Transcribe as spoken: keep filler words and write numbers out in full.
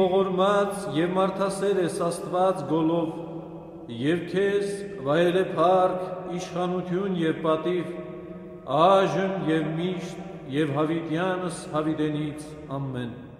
Ողորմած եւ մարդասեր ես Աստված գոլով, եւ քեզ վայել է փառք, իշխանություն եւ պատիվ, այժմ եւ միշտ եւ հավիտյանս հավիտենից ամեն։